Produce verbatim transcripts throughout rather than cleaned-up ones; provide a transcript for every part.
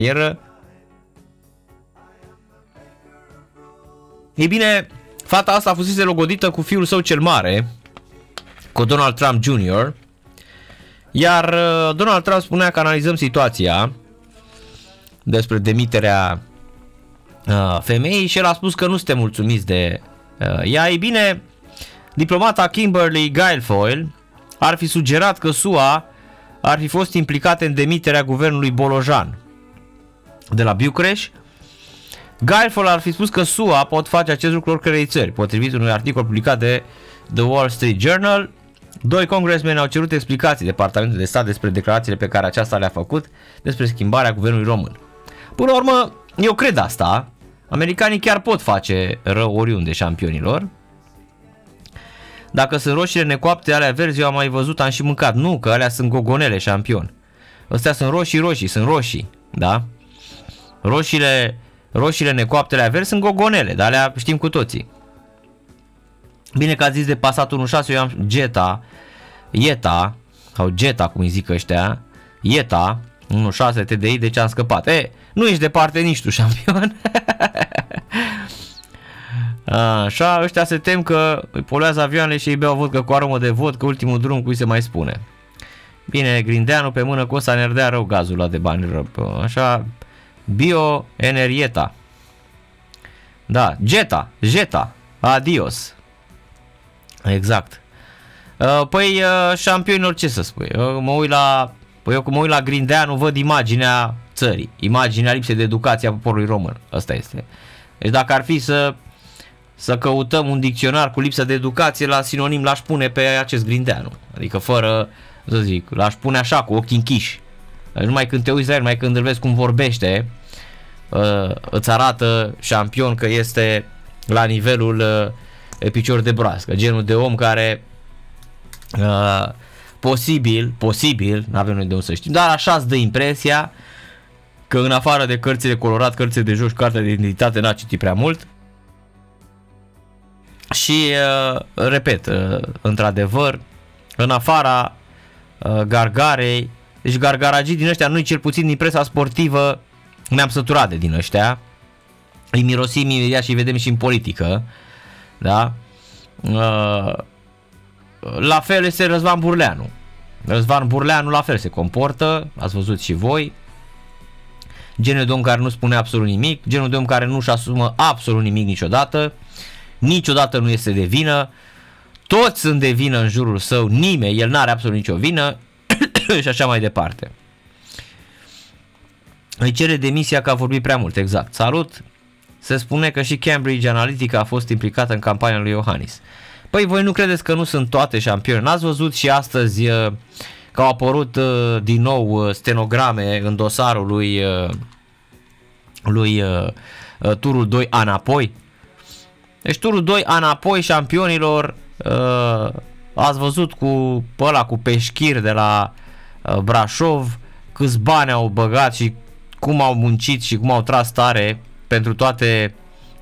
carieră. Ei bine, fata asta a fusese logodită cu fiul său cel mare, cu Donald Trump junior, iar Donald Trump spunea că analizăm situația despre demiterea uh, femeii și el a spus că nu suntem mulțumiți de uh, ea. Ei bine, diplomata Kimberly Guilfoyle ar fi sugerat că S U A ar fi fost implicate în demiterea guvernului Bolojan de la Bucharest. Guilfoyle ar fi spus că S U A pot face acest lucru oricărei țări, potrivit unui articol publicat de The Wall Street Journal. Doi congresmeni au cerut explicații Departamentului de Stat despre declarațiile pe care aceasta le-a făcut despre schimbarea guvernului român. Până la urmă, eu cred asta. Americanii chiar pot face rău oriunde șampionilor. Dacă sunt roșiile necoapte, alea verzi, eu am mai văzut, am și mâncat. Nu, că alea sunt gogonele șampion. Astea sunt roșii, roșii, sunt roșii, da? Roșiile, roșiile necoapte, alea verzi, sunt gogonele, dar alea știm cu toții. Bine că ați zis de Passat unu șase, eu am Jetta, Jetta, sau Jetta, cum îi zic ăștia, Jetta, unu șase T D I, deci am scăpat. E, nu ești departe nici tu, șampion. Așa, ăștia se tem că îi poluează avioanele și îi beau vodcă cu aromă de vodcă, ultimul drum, cui se mai spune. Bine, Grindeanu pe mână, că o să ne dea rău gazul ăla de bani rău. Așa, Bioenergieta. Da, Jetta, Jetta, adios. Exact. Păi, șampionilor, ce să spui? Mă uit la, păi eu cum mă uit la Grindeanu, văd imaginea țării, imaginea lipsei de educație a poporului român. Asta este. Deci dacă ar fi să să căutăm un dicționar cu lipsă de educație, la sinonim l-aș pune pe acest Grindeanu. Adică fără, să zic, l-aș pune așa, cu ochii închiși. Numai când te uiți la el, numai când îl vezi cum vorbește, îți arată șampion că este la nivelul picior de broască. Genul de om care posibil, posibil, n-avem noi de unde să știm, dar așa îți dă impresia că în afară de cărțile colorat, cărțile de joc, cartea de identitate, n-a citit prea mult. Și, repet, într-adevăr, în afara Gargarei, deci gargaragii din ăștia, noi cel puțin din presa sportivă ne-am săturat de din ăștia, îi mirosim imediat și îi vedem și în politică, da? La fel este Răzvan Burleanu. Răzvan Burleanu la fel se comportă, ați văzut și voi, genul de om care nu spune absolut nimic, genul de om care nu-și asumă absolut nimic niciodată, niciodată nu este de vină, toți sunt de vină în jurul său, nimeni, el n-are absolut nicio vină și așa mai departe. Îi cere demisia că a vorbit prea mult, exact. Salut! Se spune că și Cambridge Analytica a fost implicată în campania lui Iohannis. Păi voi nu credeți că nu sunt toate șampioni? N-ați văzut și astăzi că au apărut din nou stenograme în dosarul lui, lui turul doi înapoi? Deci turul doi înapoi șampionilor, ați văzut cu ăla cu Peșchir de la Brașov, câți bani au băgat și cum au muncit și cum au tras tare pentru toate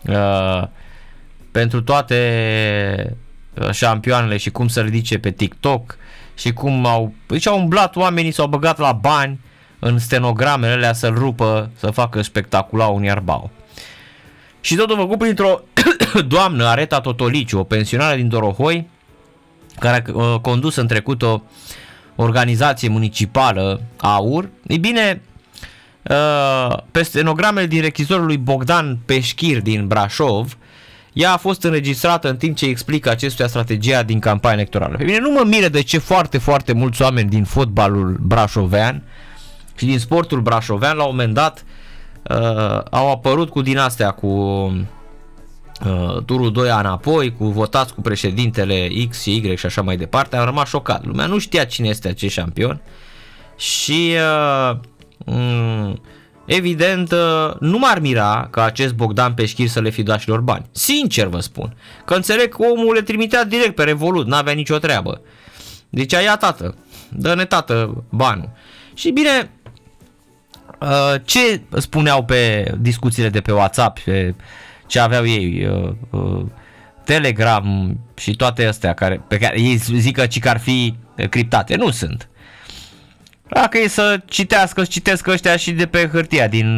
pentru toate șampioanele și cum să ridice pe TikTok și cum au, deci au umblat oamenii, s-au băgat la bani în stenogramele alea să-l rupă, să facă spectacula un iarbau. Și totul făcut printr-o doamnă, Areta Totoliciu, o pensionară din Dorohoi, care a condus în trecut o organizație municipală, AUR. Ei bine, pe stenogramele din rechizorul lui Bogdan Peșchir din Brașov, ea a fost înregistrată în timp ce explică acestuia strategia din campania electorală. Pe mine nu mă miră de ce foarte, foarte mulți oameni din fotbalul brașovean și din sportul brașovean la un moment dat uh, au apărut cu din astea, cu uh, turul doi înapoi, cu votați cu președintele X și Y și așa mai departe. Am rămas șocat. Lumea nu știa cine este acest șampion și uh, um, evident, nu m-ar mira ca acest Bogdan Peșchir să le fi dat și lor bani. Sincer vă spun. Că înțeleg că omul le trimitea direct pe Revolut, n-avea nicio treabă. Deci ia tată, dă-ne tată banul. Și bine, ce spuneau pe discuțiile de pe WhatsApp, pe ce aveau ei, Telegram și toate astea care, pe care ei zic că ci că ar fi criptate. Nu sunt. Dacă e să citească, să citesc ăștia și de pe hârtia din